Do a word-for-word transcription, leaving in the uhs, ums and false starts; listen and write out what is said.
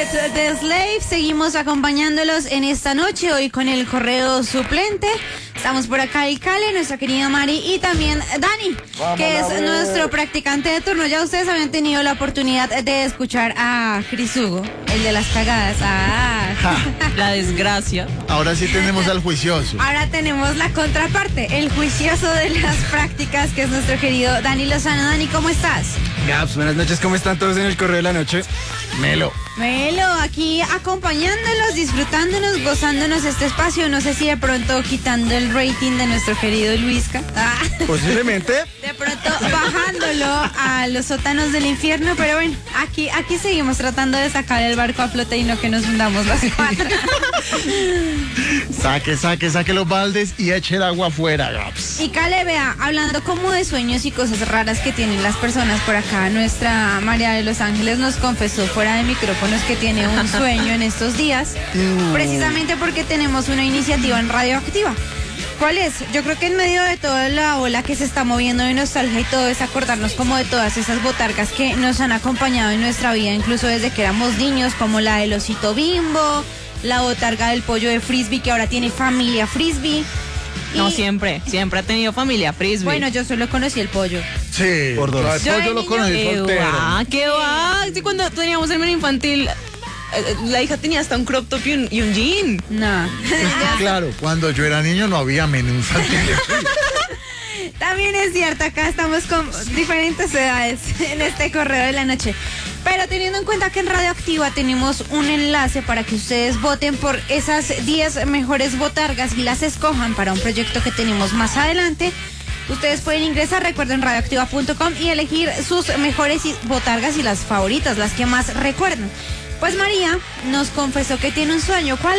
Heart de Slave. Seguimos acompañándolos en esta noche, hoy con el correo suplente. Estamos por acá el Cale, nuestra querida Mari y también Dani, Vamos que es nuestro practicante de turno. Ya ustedes habían tenido la oportunidad de escuchar a Cris Hugo, el de las cagadas. Ah, la desgracia. Ahora sí tenemos al juicioso. Ahora tenemos la contraparte, el juicioso de las prácticas, que es nuestro querido Dani Lozano. Dani, ¿cómo estás? Gaps, buenas noches, ¿cómo están todos en el correo de la noche? Melo. Melo, aquí acompañándolos, disfrutándonos, gozándonos este espacio. No sé si de pronto quitando el rating de nuestro querido Luisca. Ah. Posiblemente. De pronto bajándolo a los sótanos del infierno, pero bueno, aquí, aquí seguimos tratando de sacar el barco a flote y no que nos hundamos las cuatro. Saque, saque, saque los baldes y eche el agua afuera, Gaps. Y Cale, vea, hablando como de sueños y cosas raras que tienen las personas por acá, nuestra María de Los Ángeles nos confesó fuera de micrófonos que tiene un sueño en estos días, precisamente porque tenemos una iniciativa en Radioactiva. ¿Cuál es? Yo creo que en medio de toda la ola que se está moviendo de nostalgia y todo, es acordarnos como de todas esas botargas que nos han acompañado en nuestra vida, incluso desde que éramos niños, como la del osito Bimbo, la botarga del pollo de Frisbee, que ahora tiene familia Frisbee. No, y... siempre, siempre ha tenido familia Frisbee. Bueno, yo solo conocí el pollo. Sí, por dos. El pollo lo conocí ¿Qué soltero. va? ¿Qué va? Sí, cuando teníamos el menú infantil, la hija tenía hasta un crop top y un, y un jean. No. Claro, cuando yo era niño no había menú infantil. También es cierto, acá estamos con diferentes edades en este correo de la noche. Pero teniendo en cuenta que en Radioactiva tenemos un enlace para que ustedes voten por esas diez mejores botargas y las escojan para un proyecto que tenemos más adelante, ustedes pueden ingresar, recuerden, radioactiva punto com y elegir sus mejores botargas y las favoritas, las que más recuerdan. Pues María nos confesó que tiene un sueño. ¿Cuál